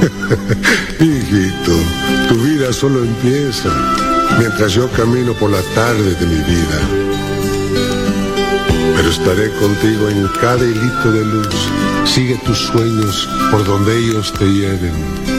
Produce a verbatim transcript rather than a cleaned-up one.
Hijito, tu vida solo empieza mientras yo camino por la tarde de mi vida. Pero estaré contigo en cada hilito de luz. Sigue tus sueños por donde ellos te lleven.